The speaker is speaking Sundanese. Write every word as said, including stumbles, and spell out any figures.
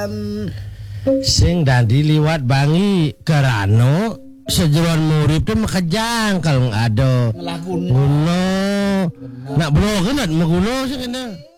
Sing dadi liwat bangi karano sejeroan murid tuh makajangkal ngado. Ngelah kuno. Kuno. Nak bro kan mau kuno sih kena.